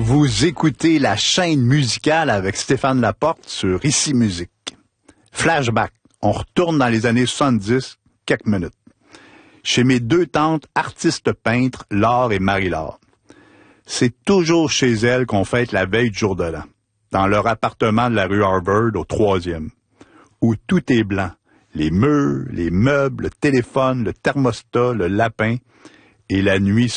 Vous écoutez la chaîne musicale avec Stéphane Laporte sur Ici Musique. Flashback. On retourne dans les années 70, quelques minutes. Chez mes deux tantes, artistes peintres, Laure et Marie-Laure. C'est toujours chez elles qu'on fête la veille du jour de l'an. Dans leur appartement de la rue Harvard, au 3e. Où tout est blanc. Les murs, les meubles, le téléphone, le thermostat, le lapin. Et la nuit